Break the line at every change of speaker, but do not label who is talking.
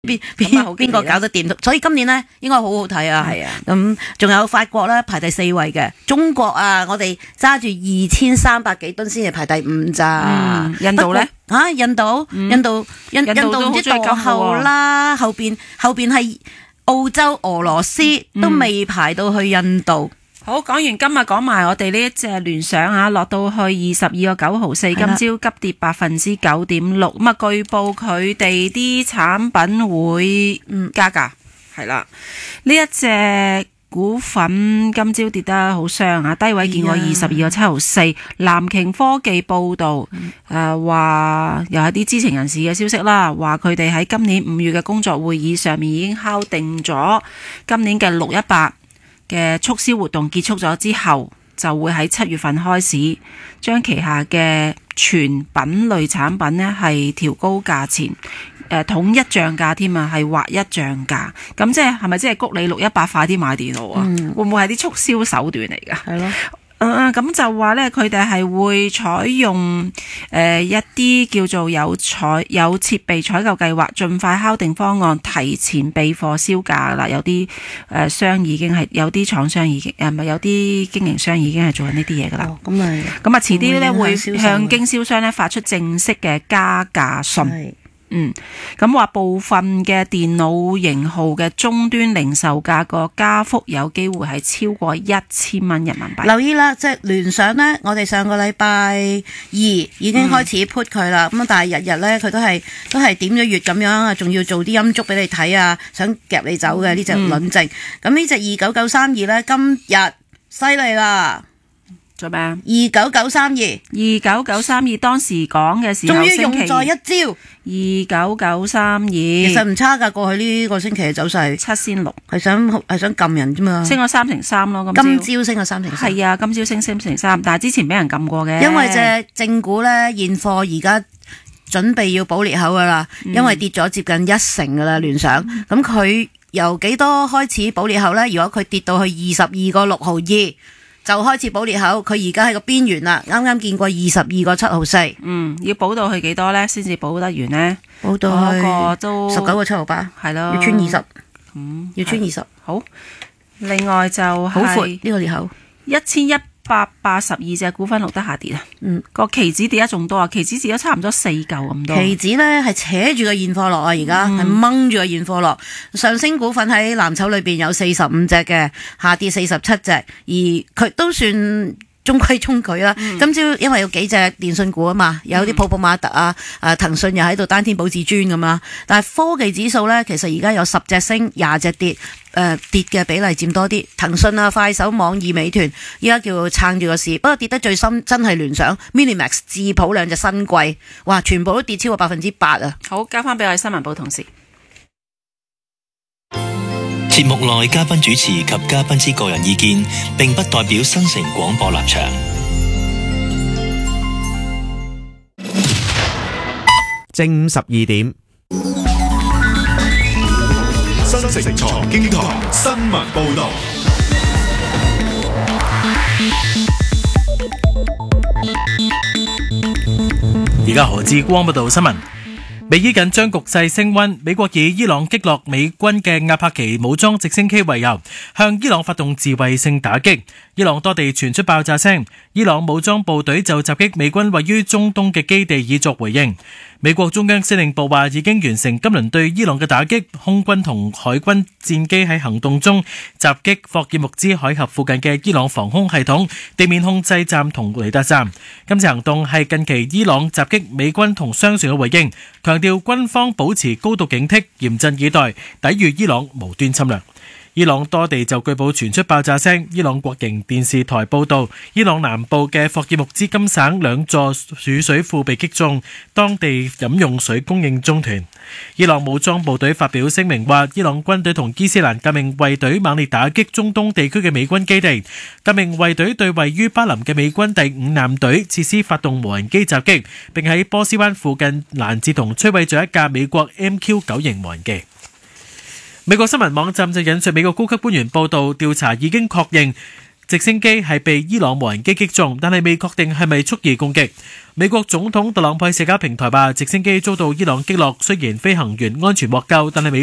邊個搞得掂？所以今年呢應該好好睇啊！
係啊，
咁仲有法國咧排第4位嘅，中國啊，我哋揸住2300幾噸先至排第5咋。
印度咧
印度唔知落後啦，後邊係澳洲、俄羅斯都未排到去印度。
好，講完今日講埋我哋呢一隻聯想啊，落到去22個9毫4，今朝急跌9.6%。咁啊，據報佢哋啲產品會加價，係啦。呢一隻股份今朝跌得好傷啊，低位見過22個7毫4。南瓊科技報道，話又係啲知情人士嘅消息啦，話佢哋喺今年5月嘅工作會議上面已經敲定咗今年嘅618嘅促銷活動結束咗之後，就會喺7月份開始將旗下嘅全品類產品呢係調高價錢，統一漲價添啊，係劃一漲價。咁即係咪即係谷你618快啲買電腦啊？會唔會係啲促銷手段嚟㗎？
係咯。
咁就話呢，佢哋係會採用一啲叫做有設備採購計劃，盡快敲定方案，提前備貨銷價啦。有啲商已經係有啲廠商已經有啲經營商已經係做緊呢啲嘢噶啦。咁啊，遲啲呢會向經銷商呢發出正式嘅加價信。咁話部分嘅電腦型號嘅終端零售價個加幅有機會係超過1000蚊人民幣。
留意啦，即係聯想呢，我哋上個禮拜2已經開始 put 佢啦。咁但係日日呢，佢都係點咗月咁樣啊，仲要做啲陰燭俾你睇啊，想夾你走嘅呢隻輪證。咁呢隻29932呢，今日犀利啦！
做咩啊
？29932
當時講嘅時候，
終於用在一招。
29932，
其實唔差㗎，過去呢個星期嘅走勢
7仙6，
係想撳人啫嘛，
升咗3成3咯。
今朝升咗3成3，
係啊，今朝升3成3，但係之前俾人撳過嘅。
因為隻正股咧現貨而家準備要補裂口㗎啦，因為跌咗接近1成㗎啦，聯想。咁佢由幾多開始補裂口咧？如果佢跌到去22個6毫2。就開始補裂口，佢而家喺個邊緣啦，啱啱見過22個7毫4。
要補到去幾多呢？先至補得完呢？
補到去19個7毫8，
係咯，
要穿20。要穿20。
好，另外就係
好闊呢個裂口
，1182隻股份錄得下跌啊。個期指跌得仲多啊，期指跌咗差唔多4嚿咁多。期指呢係扯住個現貨落啊，而家係掹住個現貨落。上升股份喺藍籌裏邊有45隻嘅，下跌47隻，而佢都算中規中矩啦。今朝因為有幾隻電信股啊嘛，有啲普普馬特啊，騰訊又喺度單天保至尊咁啦。但係科技指數呢，其實而家有10隻升，20隻跌。跌嘅比例佔多啲，騰訊啊、快手、網易、美團，依家叫撐住個市。不過跌得最深真係聯想、Minimax、智普兩隻新貴，哇，全部都跌超過8%啊！ 好，交翻俾我哋新聞部同事。
節目內嘉賓主持及嘉賓之個人意見，並不代表新城廣播立場。
正午12點。
新城財經台新聞報道。
而家何志光報道新聞。美伊緊張局勢升溫，美國以伊朗擊落美軍嘅阿帕奇武裝直升機為由，向伊朗發動自衛性打擊。伊朗多地傳出爆炸聲，伊朗武裝部隊就襲擊美軍位於中東嘅基地以作回應。美國中央司令部話已經完成今輪對伊朗嘅打擊，空軍同海軍戰機喺行動中襲擊霍爾木茲海峽附近嘅伊朗防空系統、地面控制站同雷達站。今次行動係近期伊朗襲擊美軍同商船嘅回應，強調軍方保持高度警惕，嚴陣以待，抵禦伊朗無端侵略。伊朗多地就據報傳出爆炸聲。伊朗國營電視台報道，伊朗南部嘅霍爾木茲金省2座儲水庫被擊中，當地飲用水供應中斷。伊朗武裝部隊發表聲明話，伊朗軍隊同伊斯蘭革命衛隊猛烈打擊中東地區嘅美軍基地。革命衛隊對位於巴林嘅美軍第5艦隊設施發動無人機襲擊，並喺波斯灣附近攔截同摧毀咗一架美國 MQ-9 型無人機。美國新聞網站就引述美國高級官員報道，調查已經確認直升機係被伊朗無人機擊中，但係未確定係咪蓄意攻擊。美國總統特朗普喺社交平台話，直升機遭到伊朗擊落，雖然飛行員安全獲救，但係美